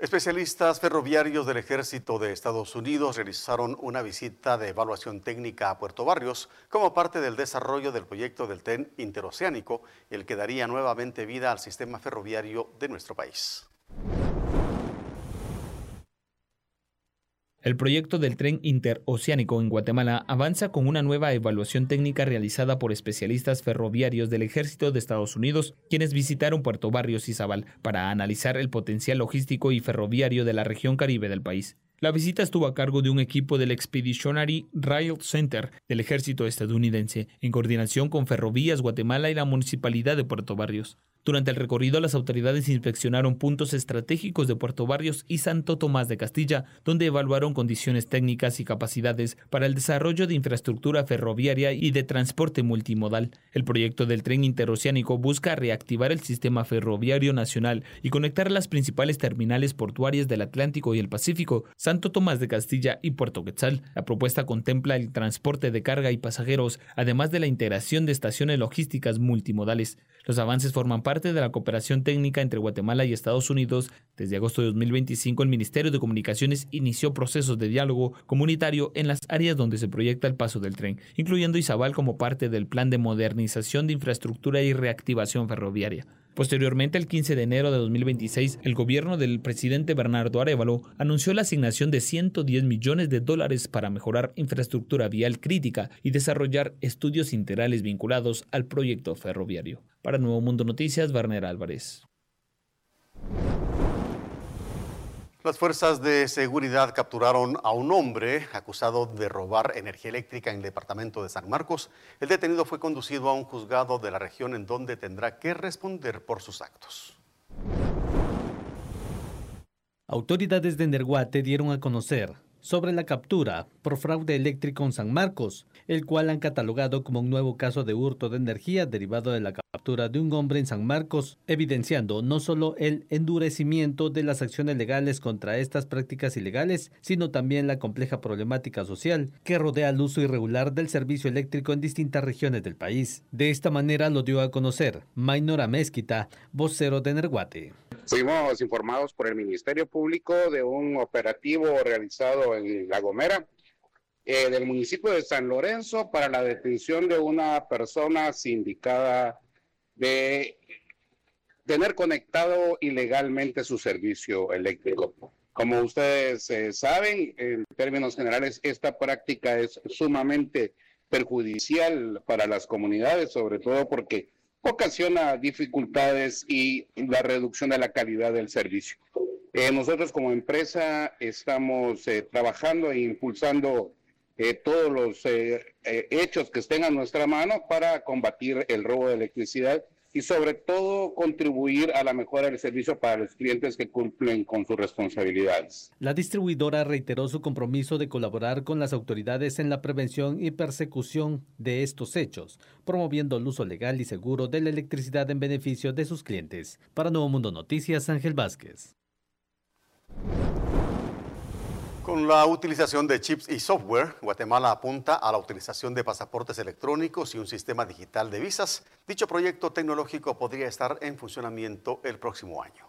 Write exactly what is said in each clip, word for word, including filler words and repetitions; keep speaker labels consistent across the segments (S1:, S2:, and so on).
S1: Especialistas ferroviarios del Ejército de Estados Unidos realizaron una visita de evaluación técnica a Puerto Barrios como parte del desarrollo del proyecto del tren interoceánico, el que daría nuevamente vida al sistema ferroviario de nuestro país.
S2: El proyecto del tren interoceánico en Guatemala avanza con una nueva evaluación técnica realizada por especialistas ferroviarios del Ejército de Estados Unidos, quienes visitaron Puerto Barrios y Zabal para analizar el potencial logístico y ferroviario de la región caribe del país. La visita estuvo a cargo de un equipo del Expeditionary Rail Center del Ejército estadounidense, en coordinación con Ferrovías Guatemala y la Municipalidad de Puerto Barrios. Durante el recorrido, las autoridades inspeccionaron puntos estratégicos de Puerto Barrios y Santo Tomás de Castilla, donde evaluaron condiciones técnicas y capacidades para el desarrollo de infraestructura ferroviaria y de transporte multimodal. El proyecto del tren interoceánico busca reactivar el sistema ferroviario nacional y conectar las principales terminales portuarias del Atlántico y el Pacífico, Santo Tomás de Castilla y Puerto Quetzal. La propuesta contempla el transporte de carga y pasajeros, además de la integración de estaciones logísticas multimodales. Los avances forman parte de la cooperación técnica entre Guatemala y Estados Unidos. Desde agosto de dos mil veinticinco, el Ministerio de Comunicaciones inició procesos de diálogo comunitario en las áreas donde se proyecta el paso del tren, incluyendo Izabal como parte del Plan de Modernización de Infraestructura y Reactivación Ferroviaria. Posteriormente, el quince de enero de dos mil veintiséis, el gobierno del presidente Bernardo Arévalo anunció la asignación de ciento diez millones de dólares para mejorar infraestructura vial crítica y desarrollar estudios integrales vinculados al proyecto ferroviario. Para Nuevo Mundo Noticias, Werner Álvarez.
S1: Las fuerzas de seguridad capturaron a un hombre acusado de robar energía eléctrica en el departamento de San Marcos. El detenido fue conducido a un juzgado de la región en donde tendrá que responder por sus actos.
S3: Autoridades de Nerguate dieron a conocer sobre la captura por fraude eléctrico en San Marcos, el cual han catalogado como un nuevo caso de hurto de energía derivado de la captura de un hombre en San Marcos, evidenciando no solo el endurecimiento de las acciones legales contra estas prácticas ilegales, sino también la compleja problemática social que rodea el uso irregular del servicio eléctrico en distintas regiones del país. De esta manera lo dio a conocer Maynora Mezquita, vocero de Nerguate.
S4: Fuimos informados por el Ministerio Público de un operativo realizado en La Gomera, eh, del municipio de San Lorenzo, para la detención de una persona sindicada de tener conectado ilegalmente su servicio eléctrico. Como ustedes eh, saben, en términos generales, esta práctica es sumamente perjudicial para las comunidades, sobre todo porque ocasiona dificultades y la reducción de la calidad del servicio. Eh, nosotros como empresa estamos eh, trabajando e impulsando eh, todos los eh, eh, hechos que estén a nuestra mano para combatir el robo de electricidad y sobre todo contribuir a la mejora del servicio para los clientes que cumplen con sus responsabilidades.
S3: La distribuidora reiteró su compromiso de colaborar con las autoridades en la prevención y persecución de estos hechos, promoviendo el uso legal y seguro de la electricidad en beneficio de sus clientes. Para Nuevo Mundo Noticias, Ángel Vázquez.
S1: Con la utilización de chips y software, Guatemala apunta a la utilización de pasaportes electrónicos y un sistema digital de visas. Dicho proyecto tecnológico podría estar en funcionamiento el próximo año.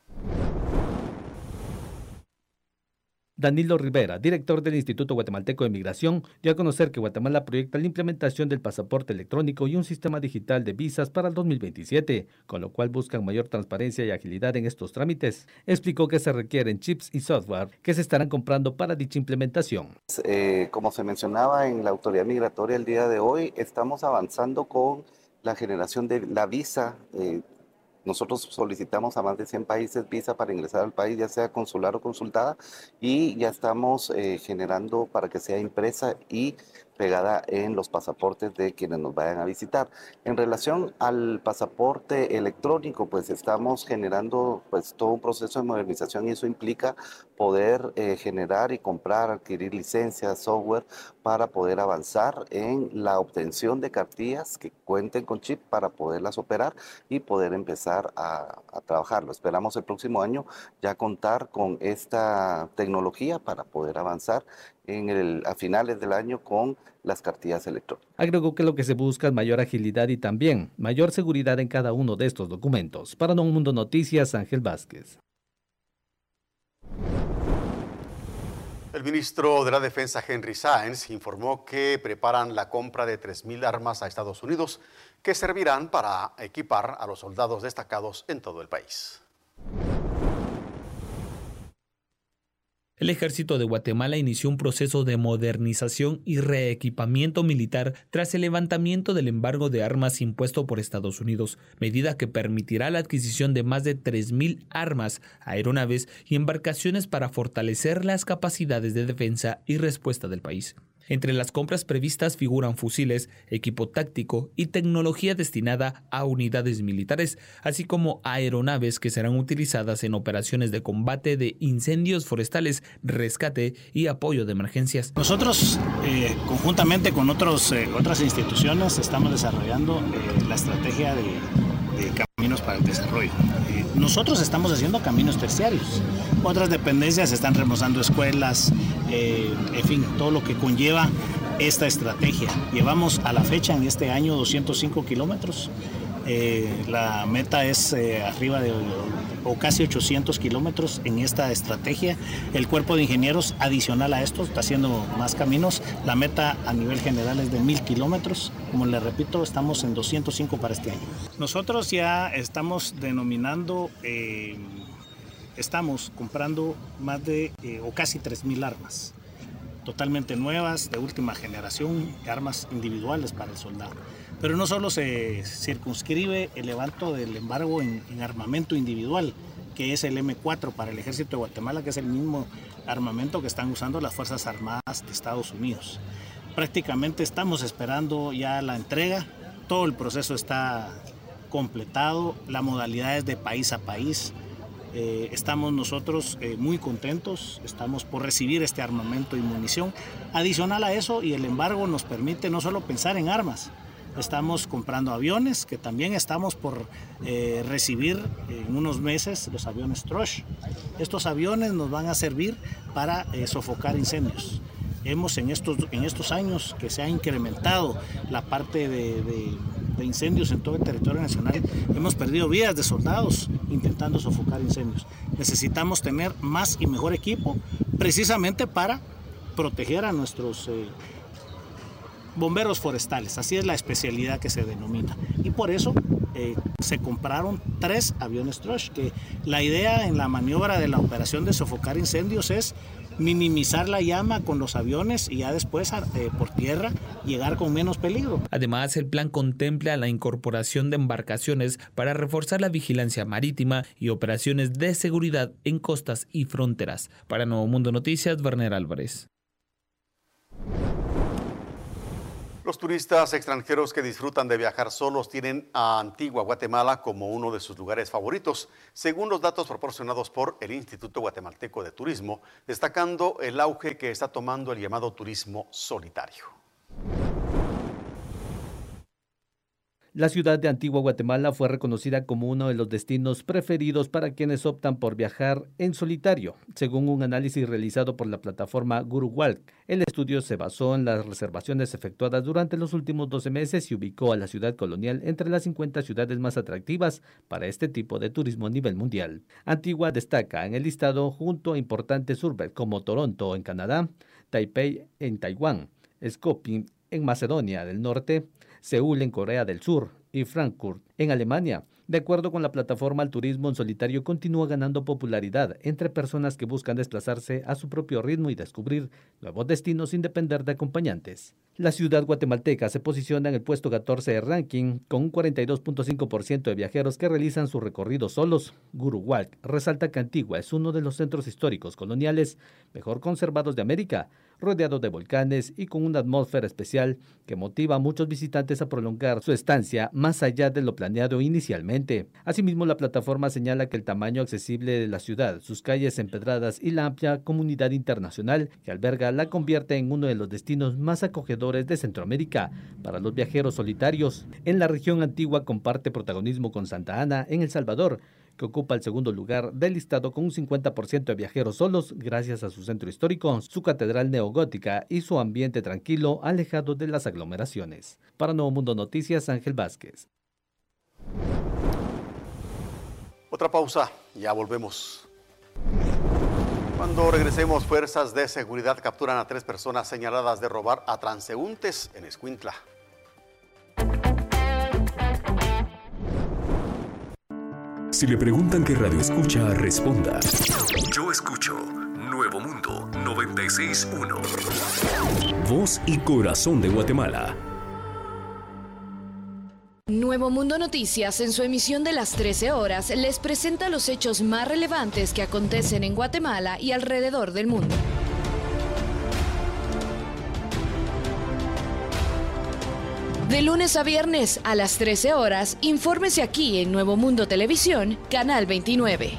S3: Danilo Rivera, director del Instituto Guatemalteco de Migración, dio a conocer que Guatemala proyecta la implementación del pasaporte electrónico y un sistema digital de visas para el dos mil veintisiete, con lo cual buscan mayor transparencia y agilidad en estos trámites. Explicó que se requieren chips y software que se estarán comprando para dicha implementación.
S5: Eh, como se mencionaba en la autoridad migratoria el día de hoy, estamos avanzando con la generación de la visa. Eh, Nosotros solicitamos a más de cien países visa para ingresar al país, ya sea consular o consultada, y ya estamos eh, generando para que sea impresa y pegada en los pasaportes de quienes nos vayan a visitar. En relación al pasaporte electrónico, pues estamos generando pues todo un proceso de modernización y eso implica poder eh, generar y comprar, adquirir licencias, software para poder avanzar en la obtención de cartillas que cuenten con chip para poderlas operar y poder empezar a, a trabajarlo. Esperamos el próximo año ya contar con esta tecnología para poder avanzar en el, a finales del año con las cartillas electrónicas.
S3: Agregó que lo que se busca es mayor agilidad y también mayor seguridad en cada uno de estos documentos. Para Nuevo Mundo Noticias, Ángel Vázquez.
S1: El ministro de la Defensa, Henry Sáenz, informó que preparan la compra de tres mil armas a Estados Unidos que servirán para equipar a los soldados destacados en todo el país.
S2: El ejército de Guatemala inició un proceso de modernización y reequipamiento militar tras el levantamiento del embargo de armas impuesto por Estados Unidos, medida que permitirá la adquisición de más de tres mil armas, aeronaves y embarcaciones para fortalecer las capacidades de defensa y respuesta del país. Entre las compras previstas figuran fusiles, equipo táctico y tecnología destinada a unidades militares, así como aeronaves que serán utilizadas en operaciones de combate de incendios forestales, rescate y apoyo de emergencias.
S6: Nosotros, eh, conjuntamente con otros, eh, otras instituciones, estamos desarrollando eh, la estrategia de, de caminos para el desarrollo. Eh, nosotros estamos haciendo caminos terciarios. Otras dependencias están remozando escuelas, eh, en fin, todo lo que conlleva esta estrategia. Llevamos a la fecha en este año doscientos cinco kilómetros. Eh, la meta es eh, arriba de o casi ochocientos kilómetros en esta estrategia. El cuerpo de ingenieros adicional a esto está haciendo más caminos. La meta a nivel general es de mil kilómetros. Como les repito, estamos en doscientos cinco para este año. Nosotros ya estamos denominando, eh, estamos comprando más de eh, o casi tres mil armas. Totalmente nuevas, de última generación, armas individuales para el soldado. Pero no solo se circunscribe el levanto del embargo en, en armamento individual, que es el eme cuatro para el Ejército de Guatemala, que es el mismo armamento que están usando las Fuerzas Armadas de Estados Unidos. Prácticamente estamos esperando ya la entrega, todo el proceso está completado, la modalidad es de país a país. Eh, estamos nosotros eh, muy contentos, estamos por recibir este armamento y munición. Adicional a eso, y el embargo nos permite no solo pensar en armas, estamos comprando aviones, que también estamos por eh, recibir en unos meses los aviones Trush. Estos aviones nos van a servir para eh, sofocar incendios. Hemos en estos, en estos años que se ha incrementado la parte de, de, de incendios en todo el territorio nacional, hemos perdido vidas de soldados intentando sofocar incendios. Necesitamos tener más y mejor equipo precisamente para proteger a nuestros eh, bomberos forestales, así es la especialidad que se denomina. Y por eso eh, se compraron tres aviones Trush, que la idea en la maniobra de la operación de sofocar incendios es minimizar la llama con los aviones y ya después eh, por tierra llegar con menos peligro.
S2: Además, el plan contempla la incorporación de embarcaciones para reforzar la vigilancia marítima y operaciones de seguridad en costas y fronteras. Para Nuevo Mundo Noticias, Werner Álvarez.
S1: Los turistas extranjeros que disfrutan de viajar solos tienen a Antigua Guatemala como uno de sus lugares favoritos, según los datos proporcionados por el Instituto Guatemalteco de Turismo, destacando el auge que está tomando el llamado turismo solitario.
S3: La ciudad de Antigua Guatemala fue reconocida como uno de los destinos preferidos para quienes optan por viajar en solitario, según un análisis realizado por la plataforma GuruWalk. El estudio se basó en las reservaciones efectuadas durante los últimos doce meses y ubicó a la ciudad colonial entre las cincuenta ciudades más atractivas para este tipo de turismo a nivel mundial. Antigua destaca en el listado junto a importantes urbes como Toronto en Canadá, Taipei en Taiwán, Skopje en Macedonia del Norte, Seúl en Corea del Sur y Frankfurt en Alemania. De acuerdo con la plataforma, el turismo en solitario continúa ganando popularidad entre personas que buscan desplazarse a su propio ritmo y descubrir nuevos destinos sin depender de acompañantes. La ciudad guatemalteca se posiciona en el puesto catorce de ranking con un cuarenta y dos punto cinco por ciento de viajeros que realizan su recorrido solos. GuruWalk resalta que Antigua es uno de los centros históricos coloniales mejor conservados de América, rodeado de volcanes y con una atmósfera especial que motiva a muchos visitantes a prolongar su estancia más allá de lo planeado inicialmente. Asimismo, la plataforma señala que el tamaño accesible de la ciudad, sus calles empedradas y la amplia comunidad internacional que alberga la convierte en uno de los destinos más acogedores de Centroamérica para los viajeros solitarios. En la región Antigua comparte protagonismo con Santa Ana en El Salvador, que ocupa el segundo lugar del listado con un cincuenta por ciento de viajeros solos gracias a su centro histórico, su catedral neogótica y su ambiente tranquilo alejado de las aglomeraciones. Para Nuevo Mundo Noticias, Ángel Vázquez.
S1: Otra pausa, ya volvemos. Cuando regresemos, fuerzas de seguridad capturan a tres personas señaladas de robar a transeúntes en Escuintla.
S7: Si le preguntan qué radio escucha, responda: yo escucho Nuevo Mundo noventa y seis punto uno. Voz y corazón de Guatemala.
S8: Nuevo Mundo Noticias, en su emisión de las trece horas, les presenta los hechos más relevantes que acontecen en Guatemala y alrededor del mundo. De lunes a viernes a las trece horas, infórmese aquí en Nuevo Mundo Televisión, Canal veintinueve.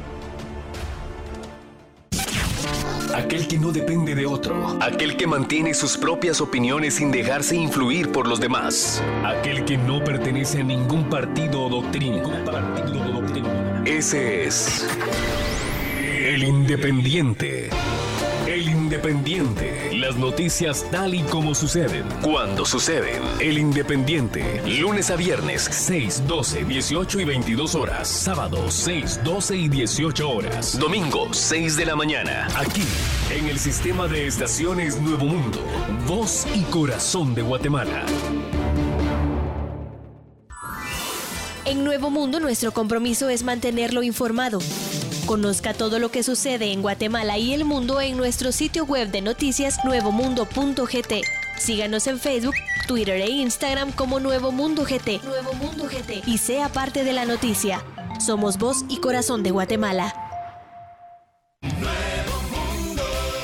S7: Aquel que no depende de otro, aquel que mantiene sus propias opiniones sin dejarse influir por los demás, aquel que no pertenece a ningún partido o doctrina. Partido o doctrina. Ese es el Independiente. El Independiente. Las noticias tal y como suceden, cuando suceden. El Independiente. Lunes a viernes, seis, doce, dieciocho y veintidós horas. Sábado, seis, doce y dieciocho horas. Domingo, seis de la mañana. Aquí, en el sistema de estaciones Nuevo Mundo. Voz y corazón de Guatemala.
S9: En Nuevo Mundo, nuestro compromiso es mantenerlo informado. Conozca todo lo que sucede en Guatemala y el mundo en nuestro sitio web de noticias nuevo mundo punto g t. Síganos en Facebook, Twitter e Instagram como Nuevo Mundo G T. Nuevo Mundo G T. Y sea parte de la noticia. Somos voz y corazón de Guatemala.
S10: Nuevo Mundo.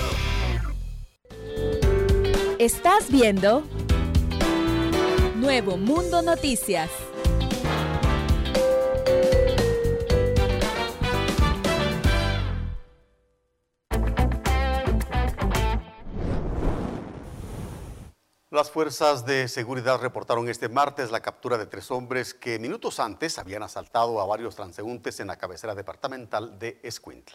S11: Estás viendo Nuevo Mundo Noticias.
S1: Las fuerzas de seguridad reportaron este martes la captura de tres hombres que minutos antes habían asaltado a varios transeúntes en la cabecera departamental de Escuintla.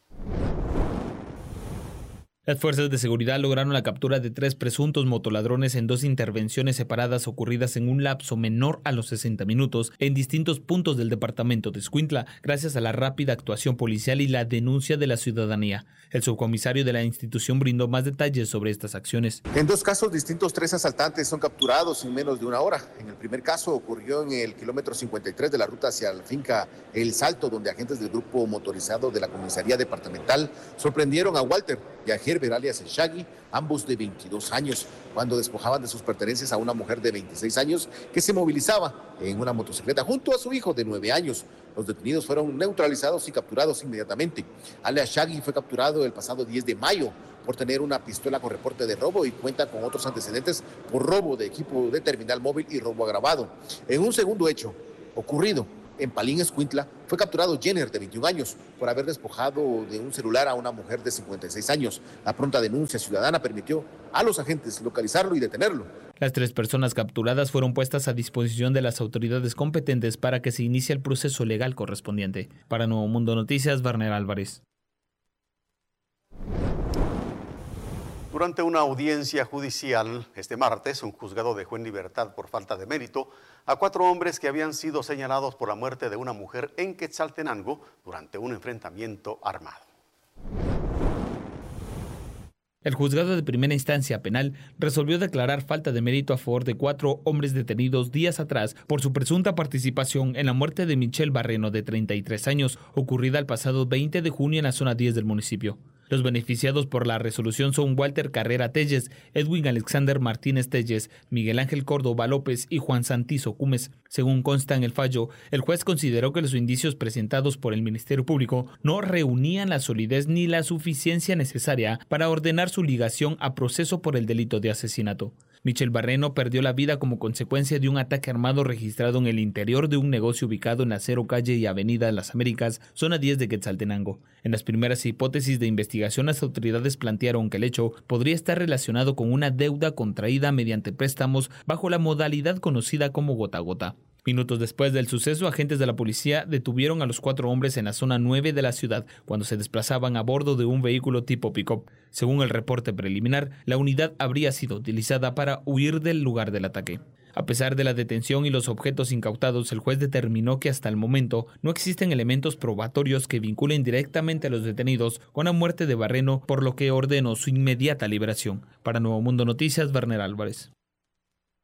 S2: Las fuerzas de seguridad lograron la captura de tres presuntos motoladrones en dos intervenciones separadas ocurridas en un lapso menor a los sesenta minutos en distintos puntos del departamento de Escuintla, gracias a la rápida actuación policial y la denuncia de la ciudadanía. El subcomisario de la institución brindó más detalles sobre estas acciones.
S12: En dos casos distintos, tres asaltantes son capturados en menos de una hora. En el primer caso ocurrió en el kilómetro cincuenta y tres de la ruta hacia la finca El Salto, donde agentes del grupo motorizado de la comisaría departamental sorprendieron a Walter y a Gerber, alias el Shaggy, ambos de veintidós años, cuando despojaban de sus pertenencias a una mujer de veintiséis años que se movilizaba en una motocicleta junto a su hijo de nueve años. Los detenidos fueron neutralizados y capturados inmediatamente. Alias Shaggy fue capturado el pasado diez de mayo por tener una pistola con reporte de robo y cuenta con otros antecedentes por robo de equipo de terminal móvil y robo agravado. En un segundo hecho ocurrido en Palín, Escuintla, fue capturado Jenner, de veintiún años, por haber despojado de un celular a una mujer de cincuenta y seis años. La pronta denuncia ciudadana permitió a los agentes localizarlo y detenerlo.
S2: Las tres personas capturadas fueron puestas a disposición de las autoridades competentes para que se inicie el proceso legal correspondiente. Para Nuevo Mundo Noticias, Barner Álvarez.
S1: Durante una audiencia judicial este martes, un juzgado dejó en libertad por falta de mérito a cuatro hombres que habían sido señalados por la muerte de una mujer en Quetzaltenango durante un enfrentamiento armado.
S2: El juzgado de primera instancia penal resolvió declarar falta de mérito a favor de cuatro hombres detenidos días atrás por su presunta participación en la muerte de Michelle Barreno, de treinta y tres años, ocurrida el pasado veinte de junio en la zona diez del municipio. Los beneficiados por la resolución son Walter Carrera Telles, Edwin Alexander Martínez Telles, Miguel Ángel Córdoba López y Juan Santizo Cumes. Según consta en el fallo, el juez consideró que los indicios presentados por el Ministerio Público no reunían la solidez ni la suficiencia necesaria para ordenar su ligación a proceso por el delito de asesinato. Michelle Barreno perdió la vida como consecuencia de un ataque armado registrado en el interior de un negocio ubicado en la Cero Calle y Avenida Las Américas, zona diez de Quetzaltenango. En las primeras hipótesis de investigación, las autoridades plantearon que el hecho podría estar relacionado con una deuda contraída mediante préstamos bajo la modalidad conocida como gota a gota. Minutos después del suceso, agentes de la policía detuvieron a los cuatro hombres en la zona nueve de la ciudad cuando se desplazaban a bordo de un vehículo tipo pick-up. Según el reporte preliminar, la unidad habría sido utilizada para huir del lugar del ataque. A pesar de la detención y los objetos incautados, el juez determinó que hasta el momento no existen elementos probatorios que vinculen directamente a los detenidos con la muerte de Barreno, por lo que ordenó su inmediata liberación. Para Nuevo Mundo Noticias, Werner Álvarez.